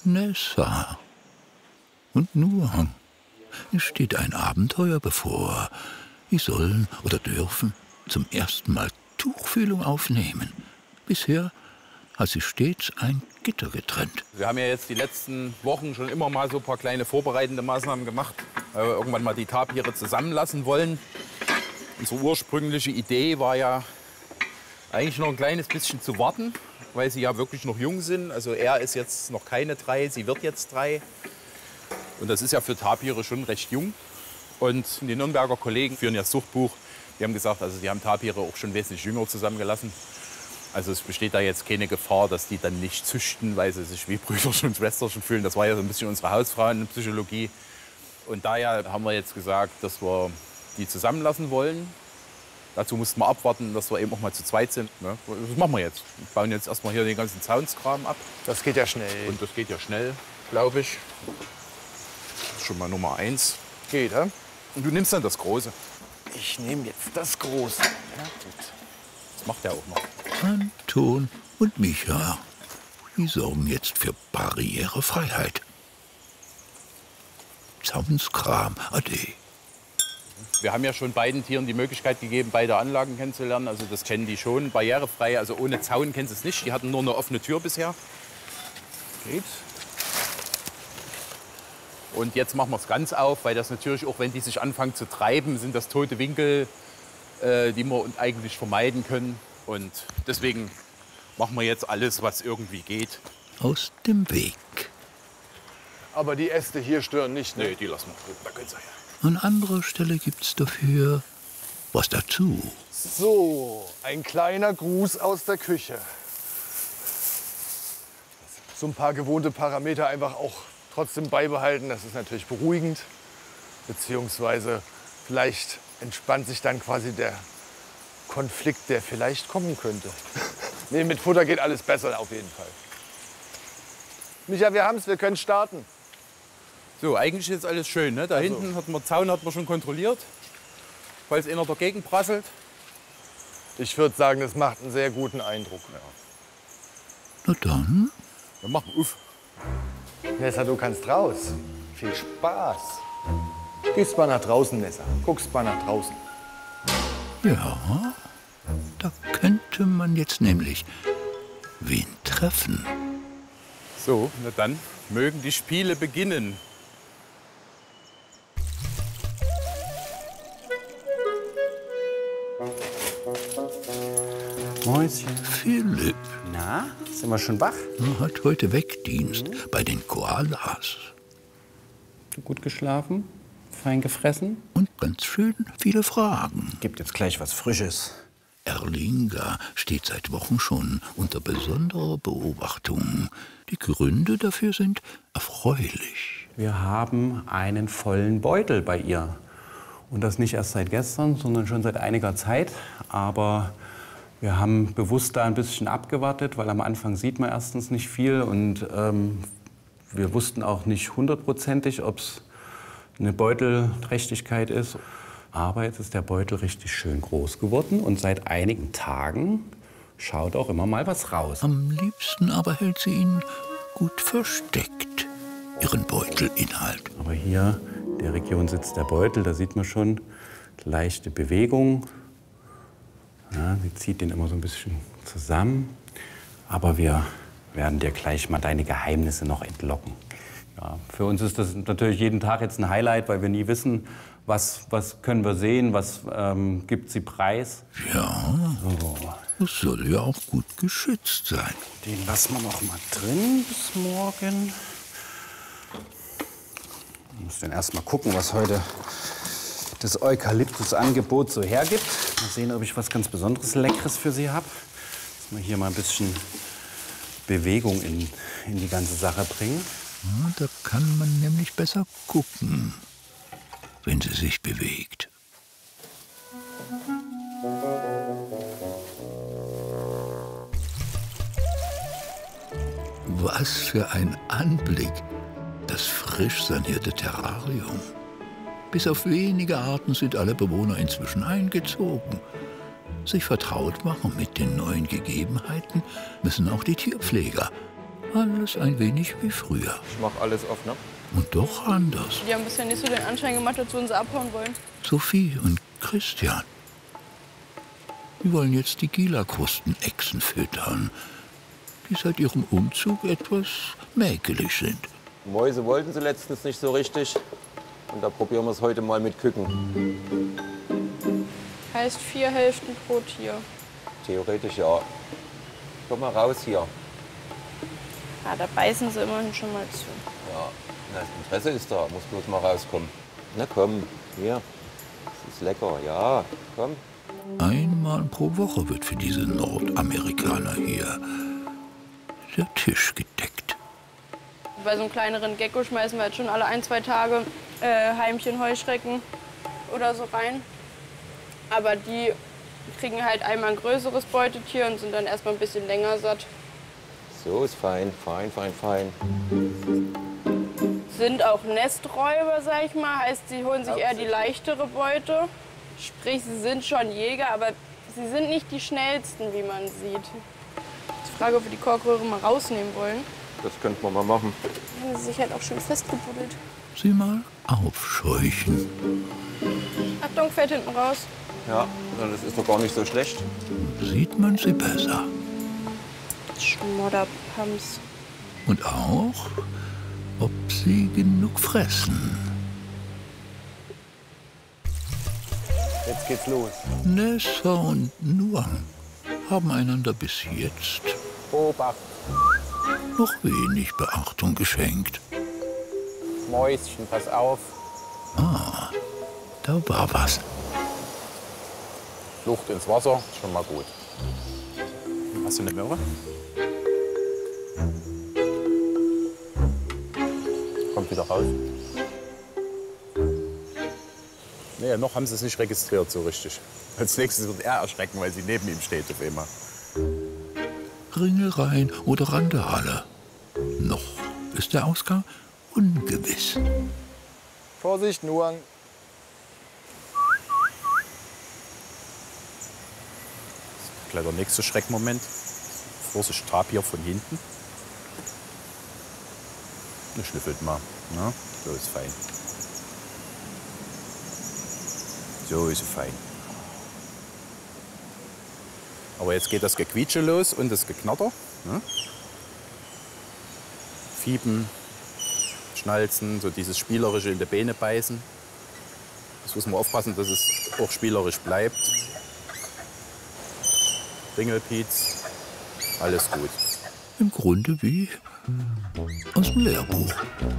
Nessa. Und nur, es steht ein Abenteuer bevor. Sie sollen oder dürfen zum ersten Mal Tuchfühlung aufnehmen. Bisher hat sich stets ein Gitter getrennt. Wir haben ja jetzt die letzten Wochen schon immer mal so ein paar kleine vorbereitende Maßnahmen gemacht, weil wir irgendwann mal die Tapire zusammenlassen wollen. Unsere ursprüngliche Idee war ja eigentlich noch ein kleines bisschen zu warten, weil sie ja wirklich noch jung sind. Also er ist jetzt noch keine 3, sie wird jetzt 3. Und das ist ja für Tapire schon recht jung. Und die Nürnberger Kollegen führen ja das Zuchtbuch. Die haben gesagt, also die haben Tapire auch schon wesentlich jünger zusammengelassen. Also es besteht da jetzt keine Gefahr, dass die dann nicht züchten, weil sie sich wie Brüderchen und Schwesterchen fühlen. Das war ja so ein bisschen unsere Hausfrauenpsychologie. Und daher haben wir jetzt gesagt, dass wir die zusammenlassen wollen. Dazu mussten wir abwarten, dass wir eben auch mal zu zweit sind. Ne? Das machen wir jetzt. Wir bauen jetzt erstmal hier den ganzen Zaunskram ab. Das geht ja schnell. Und das geht ja schnell, glaube ich. Das ist schon mal Nummer 1. Geht, ja? Und du nimmst dann das Große. Ich nehme jetzt das Große. Ja, gut. Das macht er auch noch. Anton und Micha, die sorgen jetzt für Barrierefreiheit. Zaunskram, ade. Wir haben ja schon beiden Tieren die Möglichkeit gegeben, beide Anlagen kennenzulernen. Also das kennen die schon. Barrierefrei, also ohne Zaun kennen sie es nicht. Die hatten nur eine offene Tür bisher. Geht. Und jetzt machen wir es ganz auf, weil das natürlich auch, wenn die sich anfangen zu treiben, sind das tote Winkel, die wir eigentlich vermeiden können. Und deswegen machen wir jetzt alles, was irgendwie geht. Aus dem Weg. Aber die Äste hier stören nicht, ne? Nee, die lassen wir drüben. Da können sie her. An anderer Stelle gibt's dafür was dazu. So, ein kleiner Gruß aus der Küche. So ein paar gewohnte Parameter einfach auch trotzdem beibehalten. Das ist natürlich beruhigend. Beziehungsweise vielleicht entspannt sich dann quasi der Konflikt, der vielleicht kommen könnte. Nee, mit Futter geht alles besser auf jeden Fall. Micha, wir haben's, wir können starten. So, eigentlich ist jetzt alles schön. Ne? Da hinten hat man Zaun hat man schon kontrolliert, falls einer dagegen prasselt. Ich würde sagen, das macht einen sehr guten Eindruck. Ja. Na dann, Wir machen uff. Nessa, du kannst raus. Viel Spaß. Gehst mal nach draußen, Nessa. Guckst mal nach draußen. ja, da könnte man jetzt nämlich wen treffen. So, na dann mögen die Spiele beginnen. Mäuschen. Philipp Na, sind wir schon wach? hat heute Wegdienst bei den Koalas. Gut geschlafen? Fein gefressen? Und ganz schön viele Fragen. Gibt jetzt gleich was Frisches. Erlinga steht seit Wochen schon unter besonderer Beobachtung. Die Gründe dafür sind erfreulich. Wir haben einen vollen Beutel bei ihr. Und das nicht erst seit gestern, sondern schon seit einiger Zeit. Aber wir haben bewusst da ein bisschen abgewartet, weil am Anfang sieht man erstens nicht viel. Und wir wussten auch nicht hundertprozentig, ob es eine Beutelträchtigkeit ist. Aber jetzt ist der Beutel richtig schön groß geworden und seit einigen Tagen schaut auch immer mal was raus. Am liebsten aber hält sie ihn gut versteckt, ihren Beutelinhalt. Aber hier in der Region sitzt der Beutel, da sieht man schon leichte Bewegung. Ja, sie zieht den immer so ein bisschen zusammen. Aber wir werden dir gleich mal deine Geheimnisse noch entlocken. Ja, für uns ist das natürlich jeden Tag jetzt ein Highlight, weil wir nie wissen, was können wir sehen, was gibt sie preis. Ja, So, das soll ja auch gut geschützt sein. den lassen wir noch mal drin bis morgen. Ich muss dann erst mal gucken, was heute das Eukalyptus-Angebot so hergibt. Mal sehen, ob ich was ganz Besonderes Leckeres für Sie habe. Dass wir hier mal ein bisschen Bewegung in die ganze Sache bringen. Ja, da kann man nämlich besser gucken, wenn sie sich bewegt. Was für ein Anblick, das frisch sanierte Terrarium. Bis auf wenige Arten sind alle Bewohner inzwischen eingezogen. Sich vertraut machen mit den neuen Gegebenheiten müssen auch die Tierpfleger. Alles ein wenig wie früher. Ich mach alles oft, ne? Und doch anders. Die haben bisher nicht so den Anschein gemacht, als würden sie abhauen wollen. Sophie und Christian. Die wollen jetzt die Gila-Krustenechsen füttern, die seit ihrem Umzug etwas mäkelig sind. Mäuse wollten sie letztens nicht so richtig. Und da probieren wir es heute mal mit Küken. Heißt 4 Hälften pro Tier. Theoretisch ja. Komm mal raus hier. Ja, da beißen sie immerhin schon mal zu. Ja, das Interesse ist da. Muss bloß mal rauskommen. Na komm, hier. Das ist lecker, ja. Komm. Einmal pro Woche wird für diese Nordamerikaner hier der Tisch gedeckt. Bei so einem kleineren Gecko schmeißen wir jetzt schon alle 1-2 Tage Heimchen Heuschrecken oder so rein. Aber die kriegen halt einmal ein größeres Beutetier und sind dann erstmal ein bisschen länger satt. So ist fein, fein, fein, fein. Sind auch Nesträuber, sag ich mal. Heißt, sie holen sich eher die leichtere Beute. Sprich, sie sind schon Jäger, aber sie sind nicht die schnellsten, wie man sieht. Die Frage, ob wir die Korkröhre mal rausnehmen wollen. Das könnten wir mal machen. Haben sie sich halt auch schön festgebuddelt. Sie mal aufscheuchen. Achtung, fällt hinten raus. Ja, das ist doch gar nicht so schlecht. Sieht man sie besser. Schmodderpumps. Und auch, ob sie genug fressen. Jetzt geht's los. Nessa und Nuang haben einander bis jetzt Obacht, noch wenig Beachtung geschenkt. Mäuschen, pass auf. Da war was. Flucht ins Wasser, ist schon mal gut. Hast du eine Möhre? Kommt wieder raus. Nee, noch haben sie es nicht registriert so richtig. Als nächstes wird er erschrecken, weil sie neben ihm steht auf einmal. Ringelreien oder Randale. Noch ist der Ausgang ungewiss. Vorsicht, Nuang. Gleich der nächste Schreckmoment. Vorsicht, Tapir von hinten. Ne, schnüffelt mal. Na, so ist fein. So ist fein. Aber jetzt geht das Gequietsche los und das Geknatter. Ne? Fiepen, Schnalzen, so dieses Spielerische in die Beine beißen. Das muss man aufpassen, dass es auch spielerisch bleibt. Ringelpiez, alles gut. Im Grunde wie aus dem Lehrbuch.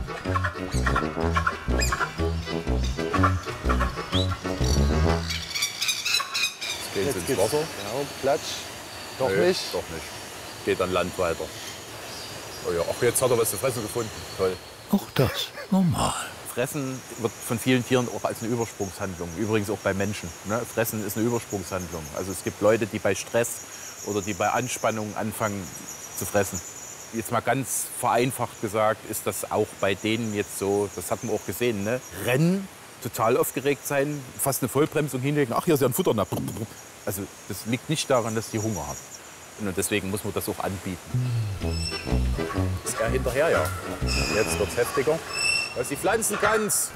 Jetzt gehen sie ins Wasser. Ja, Platsch. Doch Nö, nicht. Doch nicht. Geht an Land weiter. Oh ja, ach, jetzt hat er was zu fressen gefunden. Toll. Auch das normal. Fressen wird von vielen Tieren auch als eine Übersprungshandlung. Übrigens auch bei Menschen. Ne? Fressen ist eine Übersprungshandlung. Also es gibt Leute, die bei Stress oder die bei Anspannung anfangen zu fressen. Jetzt mal ganz vereinfacht gesagt, ist das auch bei denen jetzt so, das hat man auch gesehen, ne? Rennen, total aufgeregt sein, fast eine Vollbremsung hinlegen. Ach, hier ist ja ein Futter. Also das liegt nicht daran, dass die Hunger haben. Und deswegen muss man das auch anbieten. Ist er hinterher, ja. Jetzt wird's heftiger. Was die Pflanzen kannst.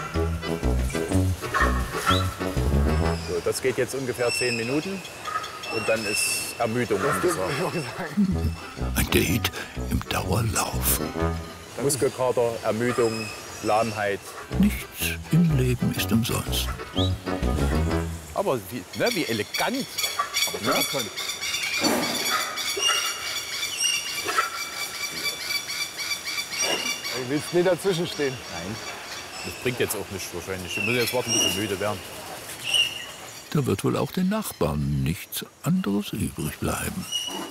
So, das geht jetzt ungefähr 10 Minuten. Und dann ist Ermüdung angesagt. Ein Date im Dauerlauf. Muskelkater, Ermüdung, Lahmheit. Nichts im Leben ist umsonst. Aber wie, ne, wie elegant. Aber ne? Du willst nicht dazwischen stehen. Nein, das bringt jetzt auch nichts wahrscheinlich. Wir müssen jetzt warten, bis wir müde werden. Da wird wohl auch den Nachbarn nichts anderes übrig bleiben.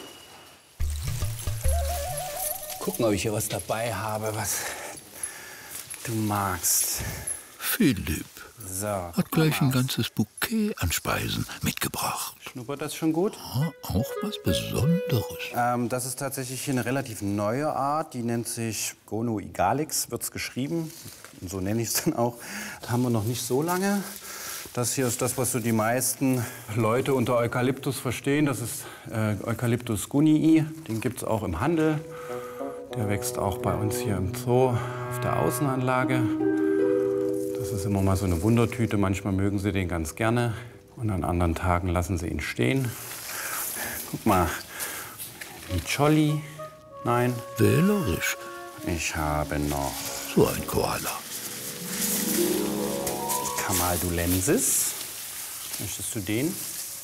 Gucken, ob ich hier was dabei habe, was du magst. Philipp So, hat gleich ein ganzes Bouquet an Speisen mitgebracht. schnuppert das schon gut? Ja, auch was Besonderes. Das ist tatsächlich hier eine relativ neue Art. Die nennt sich Gono igalix, wird es geschrieben. Und so nenne ich es dann auch. Das haben wir noch nicht so lange. Das hier ist das, was so die meisten Leute unter Eukalyptus verstehen. Das ist Eucalyptus gunnii. Den gibt es auch im Handel. Der wächst auch bei uns hier im Zoo auf der Außenanlage. Das ist immer mal so eine Wundertüte. Manchmal mögen sie den ganz gerne und an anderen Tagen lassen sie ihn stehen. Guck mal, ein Jolly. Nein. Wählerisch. Ich habe noch So ein Koala. Camaldulensis. Möchtest du den?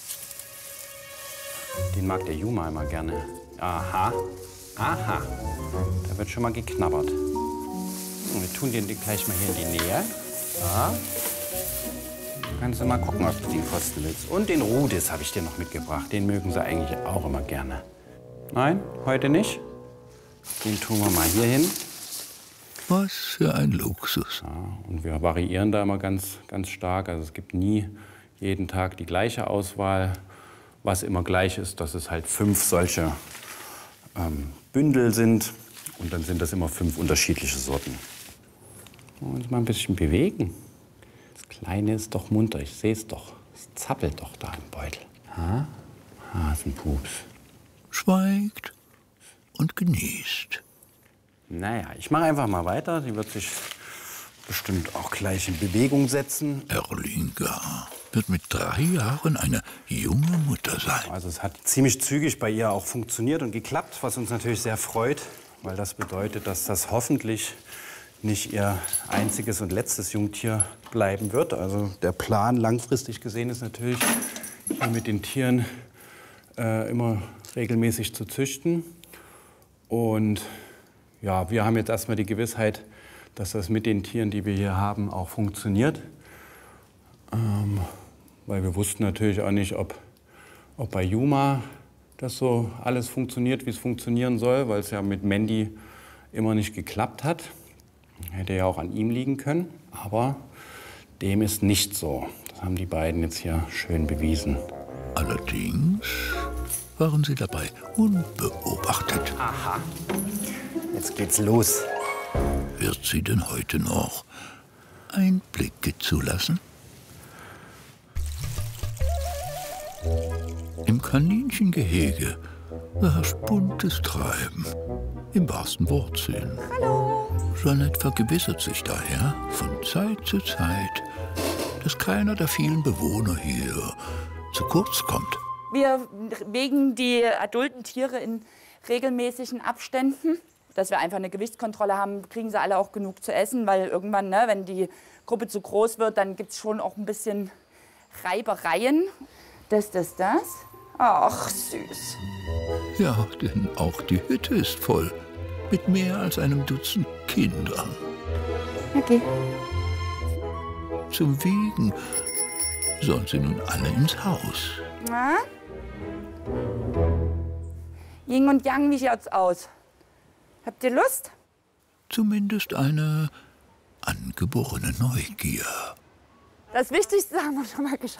Den mag der Juma immer gerne. Aha. Aha. Da wird schon mal geknabbert. Und wir tun den gleich mal hier in die Nähe. Ja. Kannst du mal gucken, ob du den kosten willst. Und den Rudis habe ich dir noch mitgebracht. Den mögen sie eigentlich auch immer gerne. Nein, heute nicht. Den tun wir mal hier hin. Was für ein Luxus. Ja, und wir variieren da immer ganz stark. Also es gibt nie jeden Tag die gleiche Auswahl. Was immer gleich ist, dass es halt 5 solche Bündel sind. Und dann sind das immer 5 unterschiedliche Sorten. Wollen wir uns mal ein bisschen bewegen. Das Kleine ist doch munter, ich sehe es doch. Es zappelt doch da im Beutel. Ha? Hasenpups. Schweigt und genießt. Naja, ich mache einfach mal weiter. Die wird sich bestimmt auch gleich in Bewegung setzen. Erlinga wird mit 3 Jahren eine junge Mutter sein. Also es hat ziemlich zügig bei ihr auch funktioniert und geklappt, was uns natürlich sehr freut, weil das bedeutet, dass das hoffentlich nicht ihr einziges und letztes Jungtier bleiben wird. Also der Plan langfristig gesehen ist natürlich, hier mit den Tieren immer regelmäßig zu züchten. Und ja, wir haben jetzt erstmal die Gewissheit, dass das mit den Tieren, die wir hier haben, auch funktioniert. Weil wir wussten natürlich auch nicht, ob bei Juma das so alles funktioniert, wie es funktionieren soll, weil es ja mit Mandy immer nicht geklappt hat. Hätte ja auch an ihm liegen können, aber dem ist nicht so. Das haben die beiden jetzt hier schön bewiesen. Allerdings waren sie dabei unbeobachtet. Aha, jetzt geht's los. Wird sie denn heute noch Einblicke zulassen? Im Kaninchengehege herrscht buntes Treiben, im wahrsten Wortsinn. Hallo. Jeanette vergewissert sich daher von Zeit zu Zeit, dass keiner der vielen Bewohner hier zu kurz kommt. Wir wägen die adulten Tiere in regelmäßigen Abständen, dass wir einfach eine Gewichtskontrolle haben, kriegen sie alle auch genug zu essen, weil irgendwann, ne, wenn die Gruppe zu groß wird, dann gibt es schon auch ein bisschen Reibereien. Das. Ach, süß. Ja, denn auch die Hütte ist voll, mit mehr als einem Dutzend Kindern. Okay. Zum Wiegen sollen sie nun alle ins Haus. Na? Yin und Yang, wie schaut's aus? Habt ihr Lust? Zumindest eine angeborene Neugier. Das Wichtigste haben wir schon mal geschafft.